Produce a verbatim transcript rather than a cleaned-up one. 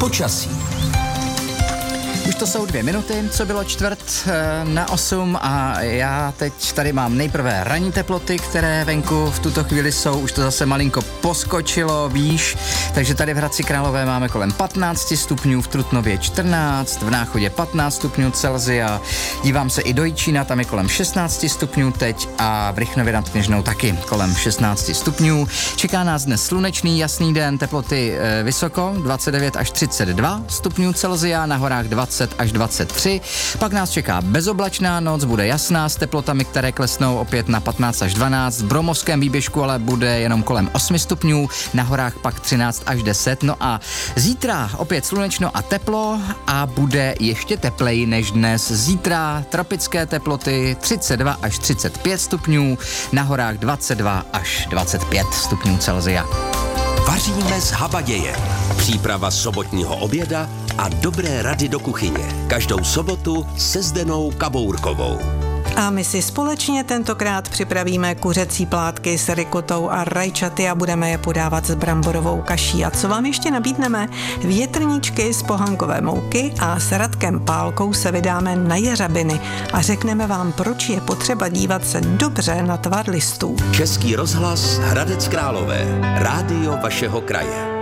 Počasí. Už to jsou dvě minuty, co bylo čtvrt na osm a já teď tady mám nejprve ranní teploty, které venku v tuto chvíli jsou, už to zase malinko poskočilo výš, takže tady v Hradci Králové máme kolem patnáct stupňů, v Trutnově čtrnáct, v Náchodě patnáct stupňů Celsia, dívám se i do Jičína, tam je kolem šestnáct stupňů teď a v Rychnově nad Kněžnou taky kolem šestnáct stupňů. Čeká nás dnes slunečný, jasný den, teploty e, vysoko, dvacet devět až třicet dva stupňů Celsia, na horách dvacet až dvacet tři, pak nás čeká bezoblačná noc, bude jasná s teplotami, které klesnou opět na patnáct až dvanáct, v Bromovském výběžku ale bude jenom kolem osm stupňů, na horách pak třináct až deset, no a zítra opět slunečno a teplo a bude ještě tepleji než dnes. Zítra tropické teploty třicet dva až třicet pět stupňů, na horách dvacet dva až dvacet pět stupňů Celsia. Vaříme s Habadějem. Příprava sobotního oběda a dobré rady do kuchyně. Každou sobotu se Zdenou Kabourkovou. A my si společně tentokrát připravíme kuřecí plátky s rikotou a rajčaty a budeme je podávat s bramborovou kaší. A co vám ještě nabídneme? Větrníčky z pohankové mouky a s Radkem Pálkou se vydáme na jeřabiny a řekneme vám, proč je potřeba dívat se dobře na tvar listů. Český rozhlas Hradec Králové. Rádio vašeho kraje.